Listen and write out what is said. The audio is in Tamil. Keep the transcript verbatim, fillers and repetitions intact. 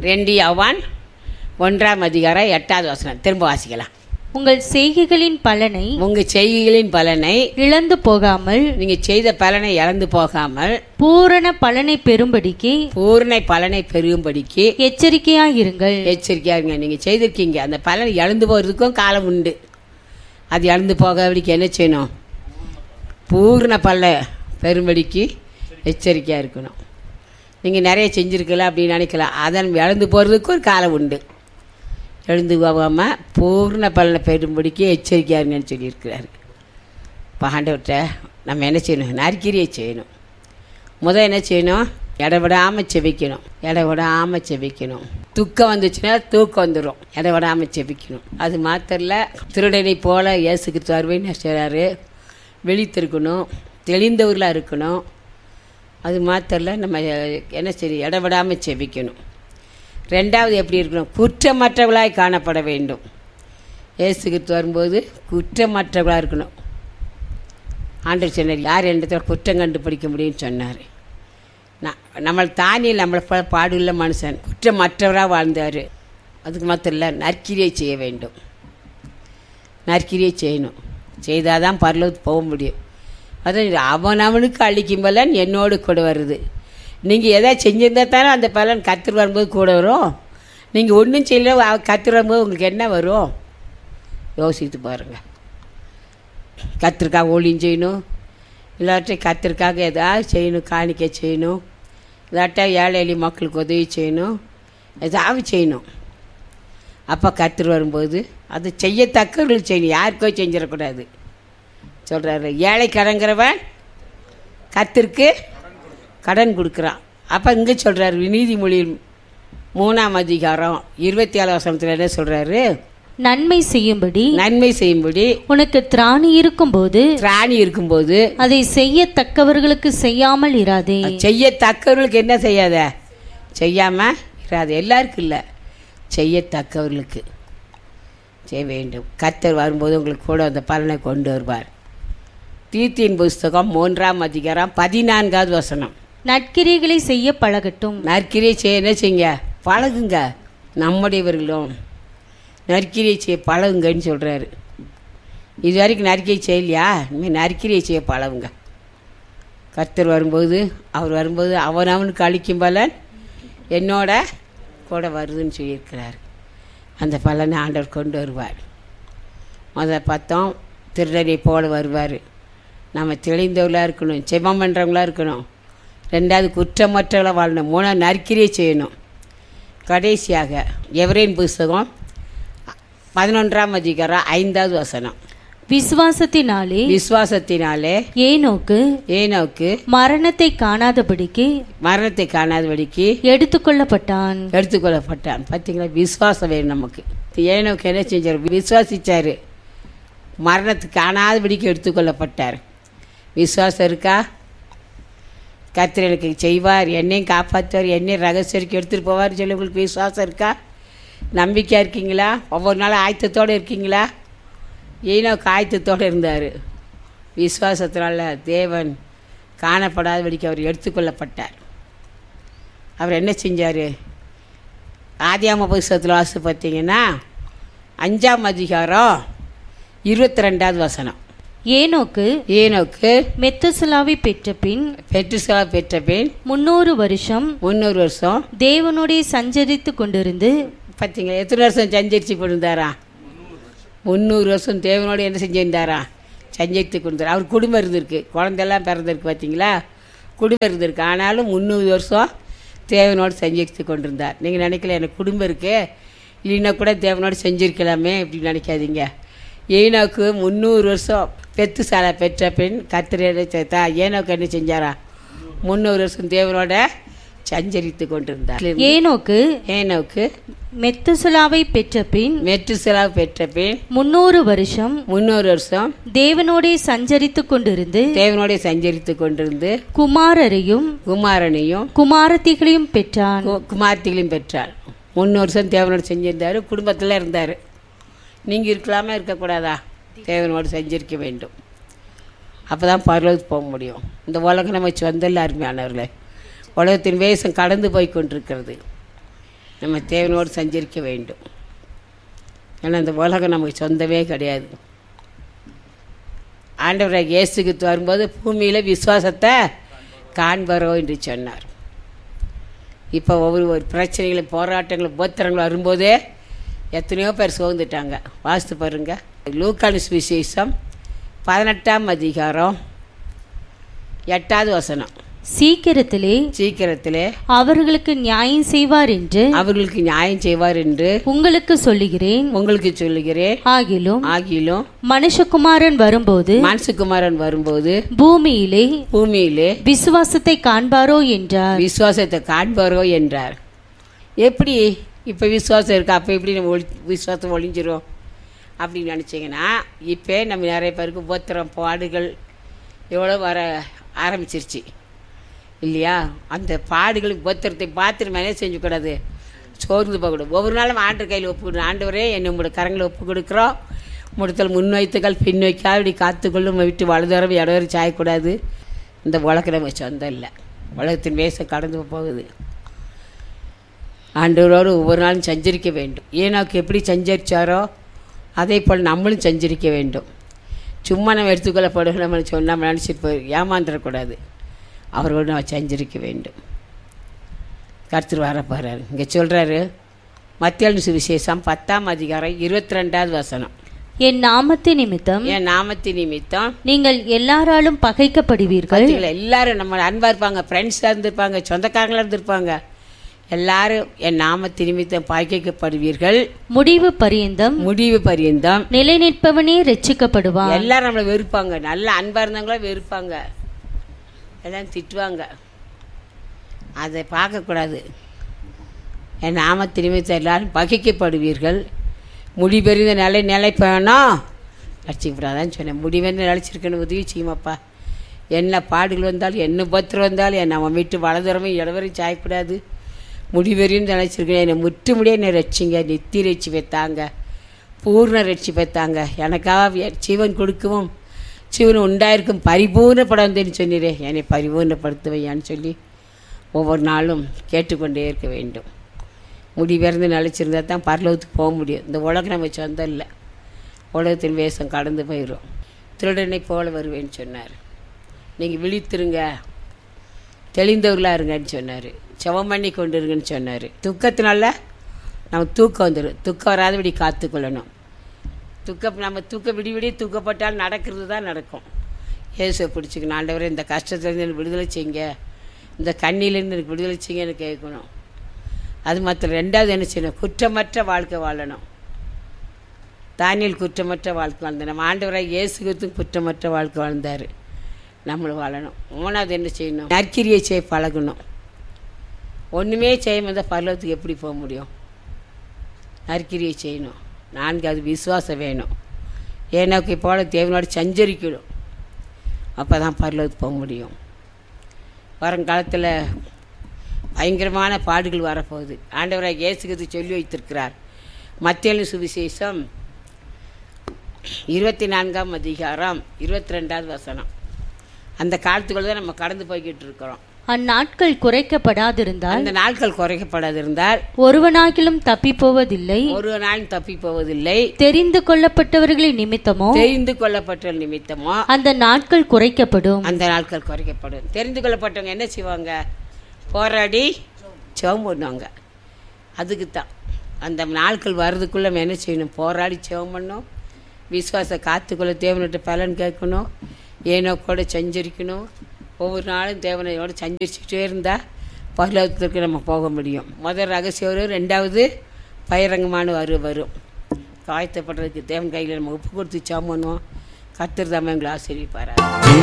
ரெண்டு யோவான் ஒன்றாம் அதிகாரம் எட்டாவது வசனம் திரும்ப வாசிக்கலாம். உங்கள் செய்கைகளின் பலனை உங்கள் செய்கைகளின் பலனை இழந்து போகாமல் நீங்கள் செய்த பலனை இழந்து போகாமல் பூரண பலனை பெறும்படிக்கு பூர்ண பலனை பெறும்படிக்கு எச்சரிக்கையாயிருங்கள். எச்சரிக்கையா இருங்க. நீங்கள் செய்திருக்கீங்க, அந்த பலனை இழந்து போகிறதுக்கும் காலம் உண்டு. அது இழந்து போகாதபடிக்கு என்ன செய்யணும்? பூர்ண பலனை பெறும்படிக்கு எச்சரிக்கையாக இருக்கணும். நீங்கள் நிறைய செஞ்சுருக்கலாம் அப்படின்னு நினைக்கலாம், அதன் இழந்து போகிறதுக்கு ஒரு காலம் உண்டு. எழுந்து போகாமல் பூர்ண பலனை பெறும்படிக்கு எச்சரிக்கையாக இருங்கன்னு சொல்லியிருக்கிறாரு. இப்போ ஆண்டவர்கிட்ட நம்ம என்ன செய்யணும்? நற்கிரியை செய்யணும். முதல் என்ன செய்யணும்? இடவிடாமல் செபிக்கணும். இடவிடாமல் செபிக்கணும். துக்கம் வந்துச்சுன்னா தூக்கம் வந்துடும். இடவிடாமல் செபிக்கணும். அது மாத்திரல, திருடனை போல இயேசுக்கு தருவேன்னு செய்கிறாரு. விழித்திருக்கணும், தெளிந்தவர்களாக இருக்கணும். அது மாத்திரல, நம்ம என்ன செய்யணும்? இடவிடாமல் செபிக்கணும். ரெண்டாவது எப்படி இருக்கணும்? குற்றமற்றவர்களாய் காணப்பட வேண்டும். இயேசுக்கு வரும்போது குற்றமற்றவர்களாக இருக்கணும். ஆண்டவர் சொன்னார், யார் என்ற குற்றம் கண்டுபிடிக்க முடியும்னு சொன்னார். நான் நம்மளை தானே நம்மளை பாடுள்ள மனுஷன் குற்றமற்றவராக வாழ்ந்தார். அதுக்கு மாத்திரம் இல்லை, நற்கிரியை செய்ய வேண்டும். நற்கிரியை செய்யணும். செய்தால் தான் பரலோகத்துக்கு போக முடியும். அது அவன் அவனுக்கு அழிக்கும் பலன் என்னோடு கூட வருது. நீங்கள் எதை செஞ்சிருந்தா தானே அந்த பலன் கத்திர வரும்போது கூட வரும். நீங்கள் ஒன்றும் செய்யல, கத்திர வரும்போது உங்களுக்கு என்ன வரும்? யோசித்து பாருங்கள். கத்திரிக்காய் ஊழியம் செய்யணும், இல்லாட்டி கத்திரிக்காக எதாவது செய்யணும், காணிக்கை செய்யணும், இல்லாட்டா ஏழை எளிய மக்களுக்கு உதவி செய்யணும், எதாவது செய்யணும். அப்போ கத்திர வரும்போது அது செய்யத்தக்கவர்கள் செய்யணும், யாருக்கோ செஞ்சிடக்கூடாது சொல்கிறாரு. ஏழை கடங்கிறவன் கத்திற்கு கடன் கொடுக்குறான். அப்போ இங்கே சொல்கிறார், நீதிமொழியில் மூணாம் அதிகாரம் இருபத்தி ஏழு வசனத்தில் என்ன சொல்கிறாரு? நன்மை செய்யும்படி நன்மை செய்யும்படி உனக்கு திராணி இருக்கும்போது திராணி இருக்கும்போது அதை செய்யத்தக்கவர்களுக்கு செய்யாமல் இராதே. செய்யத்தக்கவர்களுக்கு என்ன செய்யாத? செய்யாமல் இராது. எல்லாருக்கும் இல்லை, செய்யத்தக்கவர்களுக்கு செய்ய வேண்டும். கர்த்தர் வரும்போது உங்களுக்கு கூட அந்த பலனை கொண்டு வருவார். தீத்தின் புஸ்தகம் மூன்றாம் அதிகாரம் பதினான்காவது வசனம். நற்கிரியைகளை செய்ய பழகட்டும். நற்கிரியை செய்ய என்ன செய்யுங்க? பழகுங்க. நம்முடையவர்களும் நற்கிரியை செய்ய பழகுங்கன்னு சொல்கிறாரு. இது வரைக்கும் நற்கிரியை செய்யலையா? இனிமேல் நற்கிரியை செய்ய பழகுங்க. கர்த்தர் வரும்போது அவர் வரும்போது அவன் அவனுக்கு அளிக்கும் பலன் என்னோட கூட வருதுன்னு சொல்லியிருக்கிறார். அந்த பலனை ஆண்டவர் கொண்டு வருவார். முதல் பார்த்தோம், திருடனை போல வருவார். நம்ம தெளிந்தவர்களாக இருக்கணும், செபம் பண்ணுறவங்களாக இருக்கணும். ரெண்டாவது குற்றமற்றவர்களாக வாழணும். மூணாவது நற்கிரியை செய்யணும். கடைசியாக எவரேன் புஸ்தகம் பதினொன்றாம் அதிகாரம் ஐந்தாவது வசனம். விசுவாசத்தினாலே விசுவாசத்தினாலே ஏனோக்கு ஏனோக்கு மரணத்தை காணாதபடிக்கு மரணத்தை காணாதபடிக்கு எடுத்துக்கொள்ளப்பட்டான் எடுத்துக்கொள்ளப்பட்டான். பார்த்தீங்களா? விசுவாசம் வேணும் நமக்கு. ஏனோக்கு என்ன செஞ்சார்? விசுவாசிச்சார், மரணத்தை காணாதபடிக்கு எடுத்துக்கொள்ளப்பட்டார். விசுவாசம் இருக்கா? கர்த்தர் எனக்கு செய்வார், என்னையும் காப்பாற்றுவார், என்னையும் ரகசியருக்கு எடுத்துகிட்டு போவார் சொல்லி உங்களுக்கு விசுவாசம் இருக்கா? நம்பிக்கையாக இருக்கீங்களா? ஒவ்வொரு நாளும் ஆயத்தத்தோடு இருக்கீங்களா? ஏனோக்கு ஆயத்தத்தோடு இருந்தார். விசுவாசத்தினால தேவன் காணப்படாதபடிக்கு அவர் எடுத்துக்கொள்ளப்பட்டார். அவர் என்ன செஞ்சார்? ஆதியாம புஸ்தகத்தில் வாசி பார்த்தீங்கன்னா அஞ்சாம் அதிகாரம் இருபத்தி ரெண்டாவது வசனம். ஏனோக்கு ஏனோக்கு மெத்துசலாவை பெற்ற பின் பெற்றுசலா பெற்ற பின் முன்னூறு வருஷம் முன்னூறு வருஷம் தேவனுடைய சஞ்சரித்து கொண்டிருந்து. பார்த்தீங்களா? எத்தனை வருஷம் சஞ்சரித்து கொண்டிருந்தாரா? முந்நூறு வருஷம் தேவனோடு என்ன செஞ்சிருந்தாரா? சஞ்சரித்து கொண்டிருந்தார். அவர் குடும்பம் இருந்திருக்கு, குழந்தையெல்லாம் பிறந்திருக்கு. பார்த்தீங்களா? குடும்பம் இருந்திருக்கு. ஆனாலும் முந்நூறு வருஷம் தேவனோடு சஞ்சரித்து கொண்டிருந்தார். நீங்கள் நினைக்கல எனக்கு குடும்பம் இருக்கு, இல்லைன்னா கூட தேவனோடு செஞ்சுருக்கலாமே அப்படின்னு நினைக்காதீங்க. ஏனோக்கு முந்நூறு வருஷம் பெத்து சாலை பெற்ற பின் கர்த்தர் சேர்த்தா ஏனோக்கு என்ன செஞ்சாரா? முந்நூறு வருஷம் தேவனோட சஞ்சரித்து கொண்டிருந்தார். ஏனோக்கு ஏனோக்கு மெத்துசலாவை பெற்ற பின் மெத்துசலா பெற்ற பின் முன்னூறு வருஷம் முன்னூறு வருஷம் தேவனோட சஞ்சரித்து கொண்டிருந்து தேவனோட சஞ்சரித்து கொண்டிருந்து குமாரரையும் குமாரனையும் குமாரத்திகளையும் பெற்றான். குமாரத்திகளையும் பெற்றாள். முன்னூறு வருஷம் தேவனோடு செஞ்சிருந்தார், குடும்பத்தில் இருந்தார். நீங்கள் இருக்கலாமா? இருக்கக்கூடாதா? தேவனோடு செஞ்சிருக்க வேண்டும். அப்போ தான் பரலோகத்துக்கு போக முடியும். இந்த உலகம் நம்ம வச்சு வந்தல்ல அருமையானவர்களே. உலகத்தின் வேஷம் கடந்து போய் கொண்டிருக்கிறது. நம்ம தேவனோடு சஞ்சரிக்க வேண்டும். ஏன்னா இந்த உலகம் நமக்கு சொந்தமே கிடையாது. ஆண்டவராக இயேசுக்கு வரும்போது பூமியில் விசுவாசத்தை காண்பரோ என்று சொன்னார். இப்போ ஒவ்வொரு ஒரு பிரச்சனைகளும் போராட்டங்களும் உபத்திரங்களும் வரும்போதே எத்தனையோ பேர் சோர்ந்துட்டாங்க. வாசித்து பாருங்க. லூக்கான சுவிசேஷம் பதினெட்டாம் அதிகாரம் எட்டாவது வசனம். சீக்கிரத்திலே சீக்கிரத்திலே அவர்களுக்கு நியாயம் செய்வார் என்று அவர்களுக்கு நியாயம் செய்வார் என்று உங்களுக்கு சொல்லுகிறேன். உங்களுக்கு சொல்லுகிறேன். ஆகிலும் ஆகிலும் மனுஷகுமாரன் வரும்போது மனுஷகுமாரன் வரும்போது பூமியிலே பூமியிலே விசுவாசத்தை காண்பாரோ என்றார். விசுவாசத்தை காண்பாரோ என்றார். எப்படி இப்போ விசுவாசம் இருக்கு, அப்போ எப்படி நம்ம ஒளி விசுவாசம் ஒழிஞ்சிரும் அப்படின்னு நினச்சிங்கன்னா, இப்போ நம்ம நிறைய பேருக்கு உபத்திரம் பாடுகள் எவ்வளோ வர ஆரம்பிச்சிருச்சு இல்லையா? அந்த பாடுகள் உபத்திரத்தை பார்த்துட்டு மேலே செஞ்சுக்கூடாது, சோர்ந்து போகக்கூடாது. ஒவ்வொரு நாளும் ஆண்டு கையில் ஒப்பு ஆண்டவரே என்னை உங்களோட கரங்களை ஒப்பு கொடுக்குறோம், முடத்தல் முன்வைத்துக்கள் பின் வைக்காது இப்படி காத்துக்கொள்ளும், நம்ம விட்டு வலதுவரம் இடவரை சாயக்கூடாது. இந்த உலகம் நம்ம சொந்தம் இல்லை, உலகத்தின் வேசம் கடந்து போகுது. ஆண்டவரோடு ஒவ்வொரு நாளும் சஞ்சரிக்க வேண்டும். ஏனாக்கு எப்படி சஞ்சரித்தாரோ அதே போல் நம்மளும் சஞ்சரிக்க வேண்டும். சும்மா நம்ம எடுத்துக்கொள்ளப்படுகிற நம்ம சொன்னால் நம்ம நினச்சிட்டு போய் ஏமாந்துடக்கூடாது. அவரோடு நம்ம சஞ்சரிக்க வேண்டும். கர்த்தர் வர போகிறாரு. இங்கே சொல்கிறாரு மத்தேயு சுவிசேஷம் பத்தாம் அதிகாரம் இருபத்தி ரெண்டாவது வசனம். என் நாமத்து நிமித்தம் என் நாமத்து நிமித்தம் நீங்கள் எல்லாராலும் பகைக்கப்படுவீர்கள். எல்லாரும் நம்ம அன்பாக இருப்பாங்க, ஃப்ரெண்ட்ஸாக இருந்திருப்பாங்க, சொந்தக்காரங்களாக இருந்திருப்பாங்க. எல்லாரும் என் நாமத்து நிமித்தம் பகைக்கப்படுவீர்கள். முடிவு பரியந்தம் முடிவு பரியந்தம் நிலை நிற்பவனே ரட்சிக்கப்படுவான். எல்லாரும் நம்மளை வெறுப்பாங்க, நல்ல அன்பாக இருந்தவங்களும் வெறுப்பாங்க, எல்லாம் திட்டுவாங்க. அதை பார்க்கக்கூடாது. என் நாமத்து நிமித்தம் எல்லாரும் பகைக்கப்படுவீர்கள். முடிவெறிந்த நிலை நிலைப்பேனோ ரட்சிக்கப்படாதான்னு சொன்னேன். முடிவெறிந்த நிலைச்சிருக்கேன்னு உதவி செய்யுமாப்பா. என்ன பாடுகள் வந்தாலும் என்ன பத்திரம் வந்தாலும் என் நம்ம வீட்டு வலதுறமே இடவரையும் சாயக்கூடாது. முடிவெறியும் நினைச்சிருக்கேன். என்னை முற்று முடிய என்னை ரட்சிங்க, நெத்தி ரட்சி வைத்தாங்க, பூர்ண ரட்சி வைத்தாங்க. எனக்காக ஜீவன் கொடுக்கவும் ஜீவன் உண்டாயிருக்கும் பரிபூர்ணப்படந்தேன்னு சொன்னீரே, என்னை பரிபூர்ணப்படுத்துவையான்னு சொல்லி ஒவ்வொரு நாளும் கேட்டுக்கொண்டே இருக்க வேண்டும். முடிவெறிந்து நினச்சிருந்தா தான் பரலோகத்துக்கு போக முடியும். இந்த உலகம் நம்ம சொந்தம் இல்லை, உலகத்தின் வேஷம் கடந்து போயிடும். திருடனை போல வருவேன்னு சொன்னார். நீங்கள் விழித்திருங்க, தெளிந்தவர்களாக இருங்கன்னு சொன்னார். செவம் பண்ணி கொண்டு இருங்கன்னு சொன்னார். துக்கத்தினால நம்ம தூக்கம் வந்துடும். துக்கம் வராதபடி காத்துக்கொள்ளணும். துக்கம் நம்ம தூக்க விடி விடி தூக்கப்பட்டால் நடக்கிறது தான் நடக்கும். இயேசுவை பிடிச்சிக்கணும். ஆண்டவரே இந்த கஷ்டத்துலேருந்து எனக்கு விடுதலை செய்யுங்க, இந்த கண்ணிலேருந்து எனக்கு விடுதலை செய்யுங்க எனக்கு கேட்கணும். அது மாத்திரம். ரெண்டாவது என்ன செய்யணும்? குற்றமற்ற வாழ்க்கை வாழணும். தானியேல் குற்றமற்ற வாழ்க்கை வாழ்ந்தார். நம்ம ஆண்டவராக இயேசு கிறிஸ்து குற்றமற்ற வாழ்க்கை வாழ்ந்தார். நம்மளும் வாழணும். மூணாவது என்ன செய்யணும்? நற்கிரியை செய்ய பழகணும். ஒன்றுமே செய்யாமல் இருந்தால் பரலோகத்துக்கு எப்படி போக முடியும்? நற்கிரியை செய்யணும். நான்காவது விசுவாசம் வேணும். ஏனோக்கை போல தேவனோடு சஞ்சரிக்கணும். அப்போ தான் பரலோகத்துக்கு போக முடியும். வருங்காலத்தில் பயங்கரமான பாடுகள் வரப்போகுது. ஆண்டவராக இயேசு கிறிஸ்து சொல்லி வைத்திருக்கிறார். மத்தேயு சுவிசேஷம் இருபத்தி நான்காம் அதிகாரம் இருபத்தி ரெண்டாவது வசனம். அந்த காலத்துக்குள்ள தான் நம்ம கடந்து போய்கிட்டு இருக்கிறோம். அந்நாட்கள் குறைக்கப்படாதிருந்தால் அந்த நாட்கள் குறைக்கப்படாதிருந்தால் ஒருவனாகிலும் தப்பி போவதில்லை, ஒரு நாளும் தப்பி போவதில்லை. தெரிந்து கொள்ளப்பட்டவர்களின் நிமித்தமோ தெரிந்து கொள்ளப்பட்ட நிமித்தமோ அந்த நாட்கள் குறைக்கப்படும். அந்த நாட்கள் குறைக்கப்படும். தெரிந்து கொள்ளப்பட்டவங்க என்ன செய்வாங்க? போராடி செவம் பண்ணுவாங்க. அதுக்கு தான் அந்த நாட்கள் வர்றதுக்குள்ள நம்ம என்ன செய்யணும்? போராடி செவம் பண்ணணும். விசுவாச காத்துக்குள்ள தேவனிட்ட பலன் கேட்கணும். ஏனோ கூட சஞ்சரிக்கணும். ஒவ்வொரு நாளும் தேவனையோடு சஞ்சரிச்சுட்டே இருந்தால் பரலோகத்திற்கு நம்ம போக முடியும். முதல் ரகசியம் வரும், ரெண்டாவது பயிரங்கமான வரும் வரும் காயத்தப்படுறதுக்கு தேவன் கையில் நம்ம உப்பு கொடுத்து சாமணும். கர்த்தர் தாமே எங்களை ஆசீர்வதிப்பார்.